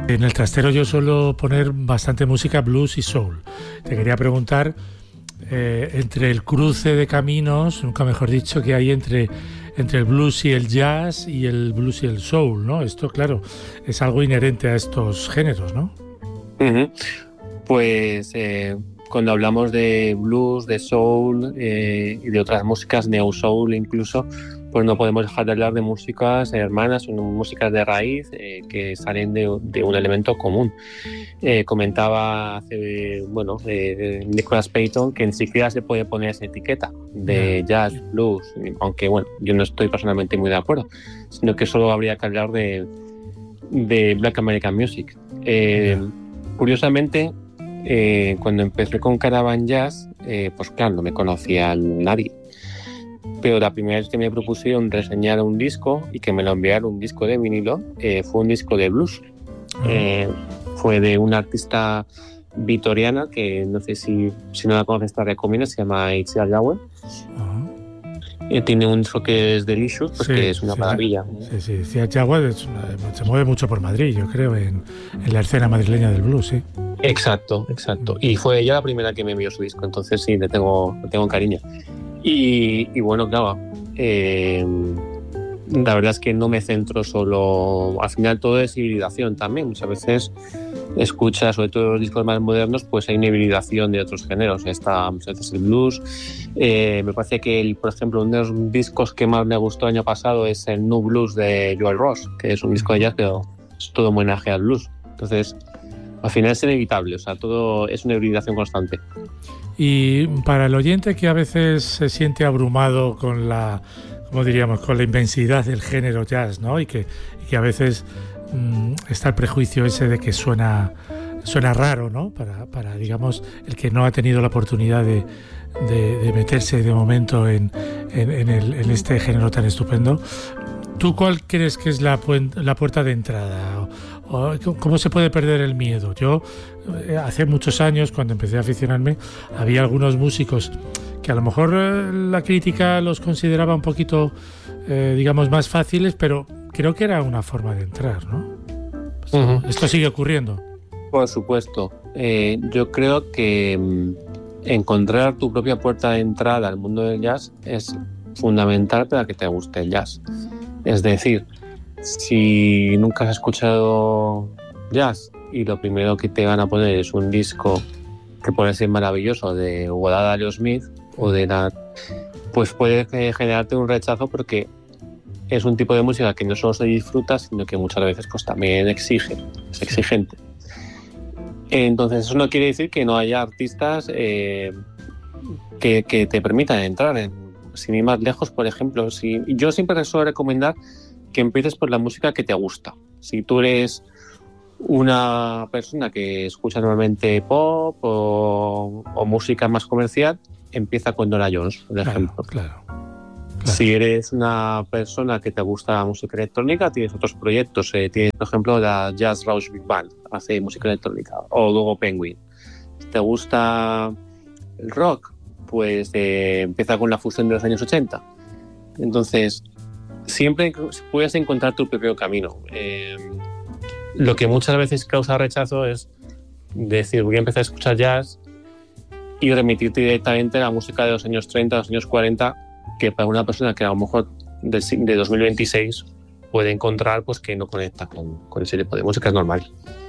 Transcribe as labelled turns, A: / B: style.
A: En el trastero yo suelo poner bastante música blues y soul. Te quería preguntar, entre el cruce de caminos, nunca mejor dicho, que hay entre el blues y el jazz y el blues y el soul, ¿no? Esto, claro, es algo inherente a estos géneros, ¿no?
B: Uh-huh. Pues cuando hablamos de blues, de soul y de otras músicas, neo soul incluso, pues no podemos dejar de hablar de músicas hermanas, son músicas de raíz que salen de un elemento común. Comentaba Nicholas Payton que ni siquiera se puede poner esa etiqueta de jazz, blues, aunque bueno, yo no estoy personalmente muy de acuerdo, sino que solo habría que hablar de Black American Music. Curiosamente, cuando empecé con Caravan Jazz, pues claro, no me conocía nadie. Pero la primera vez que me propusieron reseñar un disco y que me lo enviaron un disco de vinilo, fue un disco de blues. Fue de una artista vitoriana que no sé si no la conoces te recomiendo, se llama Itziar Yahweh. Tiene un disco que es Delicious, pues que es una maravilla.
A: Sí. Itziar Yahweh se mueve mucho por Madrid, yo creo, en la escena madrileña del blues, sí.
B: Exacto. Y fue ella la primera que me envió su disco, entonces sí, le tengo cariño. Y bueno, claro, la verdad es que no me centro solo... Al final todo es hibridación también. Muchas veces escuchas, sobre todo los discos más modernos, pues hay una hibridación de otros géneros. Está muchas veces el blues. Me parece que, por ejemplo, uno de los discos que más me gustó el año pasado es el New Blues de Joel Ross, que es un disco de jazz, pero es todo homenaje al blues. Entonces, al final es inevitable. O sea, todo es una hibridación constante.
A: Y para el oyente que a veces se siente abrumado con la, ¿cómo diríamos?, con la inmensidad del género jazz, ¿no? Y que a veces está el prejuicio ese de que suena raro, ¿no? Para digamos, el que no ha tenido la oportunidad de meterse de momento en este género tan estupendo. ¿Tú cuál crees que es la puerta de entrada? ¿O cómo se puede perder el miedo? Yo, hace muchos años, cuando empecé a aficionarme, había algunos músicos que a lo mejor la crítica los consideraba un poquito, digamos, más fáciles, pero creo que era una forma de entrar, ¿no? Esto sigue ocurriendo.
B: Por supuesto. Yo creo que encontrar tu propia puerta de entrada al mundo del jazz es fundamental para que te guste el jazz. Es decir, si nunca has escuchado jazz y lo primero que te van a poner es un disco que puede ser maravilloso de Godard Aerosmith o de pues puede generarte un rechazo porque es un tipo de música que no solo se disfruta, sino que muchas veces pues también es exigente. Entonces eso no quiere decir que no haya artistas que te permitan entrar sin ir más lejos. Por ejemplo, yo siempre suelo recomendar que empieces por la música que te gusta. Si tú eres una persona que escucha normalmente pop o música más comercial, empieza con Nora Jones, por ejemplo.
A: Claro.
B: Si eres una persona que te gusta la música electrónica, tienes otros proyectos. Tienes, por ejemplo, la Jazz Rush Big Band, hace música electrónica, o luego Penguin. Si te gusta el rock, pues empieza con la fusión de los años 80. Entonces, siempre puedes encontrar tu propio camino. Lo que muchas veces causa rechazo es decir, voy a empezar a escuchar jazz y remitirte directamente a la música de los años 30, los años 40, que para una persona que a lo mejor de 2026 puede encontrar pues que no conecta con ese tipo de música, es normal.